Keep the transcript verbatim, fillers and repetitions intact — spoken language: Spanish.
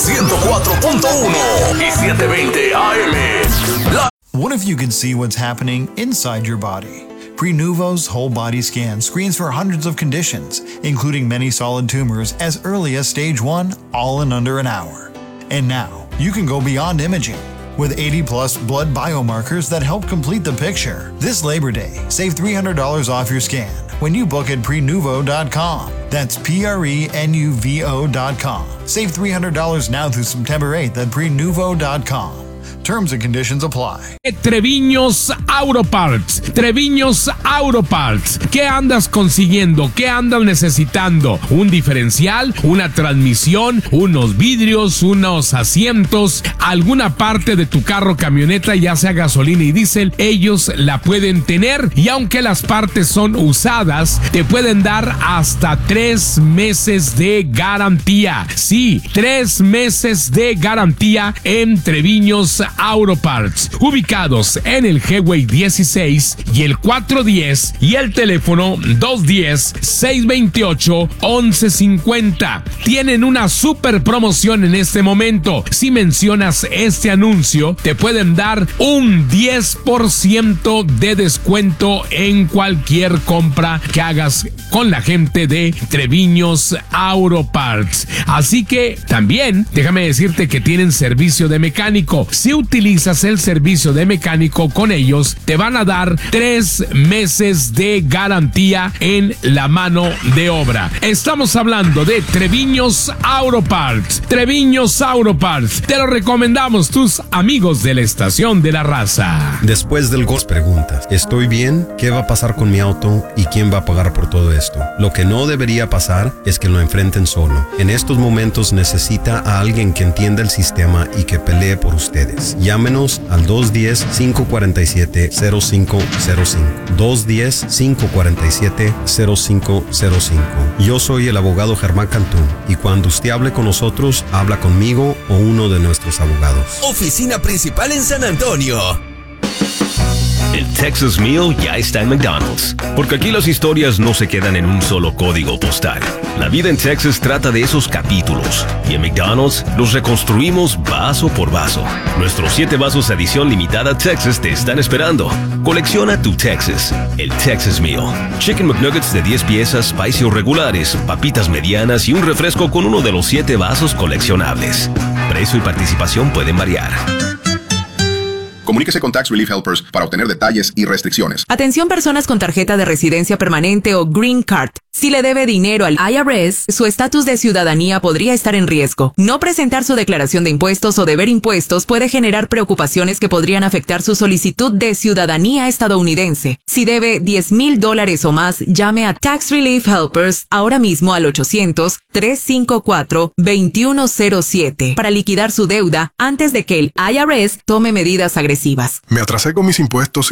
ciento cuatro punto uno y setecientos veinte A M. La- What if you could see what's happening inside your body? Prenuvo's whole body scan screens for hundreds of conditions, including many solid tumors as early as stage one, all in under an hour. And now, you can go beyond imaging. With eighty plus blood biomarkers that help complete the picture. This Labor Day, save three hundred dollars off your scan when you book at prenuvo dot com. That's P R E N U V O dot com. Save three hundred dollars now through September eighth at prenuvo dot com. Terms and conditions apply. Treviños Auto Parts. Treviños Auto Parts. ¿Qué andas consiguiendo? ¿Qué andas necesitando? ¿Un diferencial? ¿Una transmisión? ¿Unos vidrios? ¿Unos asientos? ¿Alguna parte de tu carro, camioneta, ya sea gasolina y diésel? Ellos la pueden tener y aunque las partes son usadas, te pueden dar hasta tres meses de garantía. Sí, tres meses de garantía en Treviños Auto Parts, ubicados en el Highway dieciséis y el cuatrocientos diez y el teléfono dos uno cero, seis dos ocho, once cincuenta. Tienen una super promoción en este momento. Si mencionas este anuncio, te pueden dar un diez por ciento de descuento en cualquier compra que hagas con la gente de Treviños Auto Parts. Así que también déjame decirte que tienen servicio de mecánico. Si utilizas el servicio de mecánico con ellos, te van a dar tres meses de garantía en la mano de obra. Estamos hablando de Treviños Auto Parts. Treviños Auto Parts. Te lo recomendamos, tus amigos de la Estación de la Raza. Después del Ghost preguntas, ¿estoy bien? ¿Qué va a pasar con mi auto? ¿Y quién va a pagar por todo esto? Lo que no debería pasar es que lo enfrenten solo. En estos momentos necesita a alguien que entienda el sistema y que pelee por ustedes. Llámenos al dos uno cero, cinco cuatro siete, cero cinco cero cinco. dos uno cero, cinco cuatro siete, cero cinco cero cinco. Yo soy el abogado Germán Cantú y cuando usted hable con nosotros, habla conmigo o uno de nuestros abogados. Oficina principal en San Antonio. El Texas Meal ya está en McDonald's, porque aquí las historias no se quedan en un solo código postal. La vida en Texas trata de esos capítulos, y en McDonald's los reconstruimos vaso por vaso. Nuestros siete vasos edición limitada Texas te están esperando. Colecciona tu Texas, el Texas Meal. Chicken McNuggets de diez piezas, spicy o regulares, papitas medianas y un refresco con uno de los siete vasos coleccionables. Precio y participación pueden variar. Comuníquese con Tax Relief Helpers para obtener detalles y restricciones. Atención personas con tarjeta de residencia permanente o Green Card. Si le debe dinero al I R S, su estatus de ciudadanía podría estar en riesgo. No presentar su declaración de impuestos o deber impuestos puede generar preocupaciones que podrían afectar su solicitud de ciudadanía estadounidense. Si debe diez mil dólares o más, llame a Tax Relief Helpers ahora mismo al ochocientos, tres cinco cuatro, dos uno cero siete para liquidar su deuda antes de que el I R S tome medidas agresivas. Me atrasé con mis impuestos